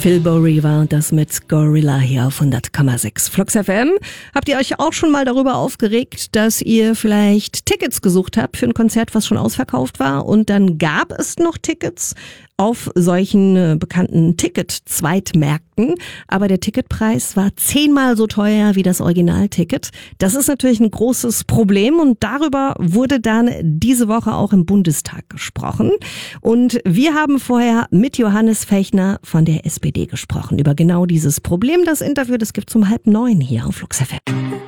Philbo Riva, das mit Gorilla hier auf 100,6 Flux FM. Habt ihr euch auch schon mal darüber aufgeregt, dass ihr vielleicht Tickets gesucht habt für ein Konzert, was schon ausverkauft war, und dann gab es noch Tickets auf solchen bekannten Ticket-Zweitmärkten, aber der Ticketpreis war 10-mal so teuer wie das Originalticket. Das ist natürlich ein großes Problem und darüber wurde dann diese Woche auch im Bundestag gesprochen. Und wir haben vorher mit Johannes Fechner von der SPD gesprochen über genau dieses Problem. Das Interview, das gibt's um 8:30 hier auf Flux FM.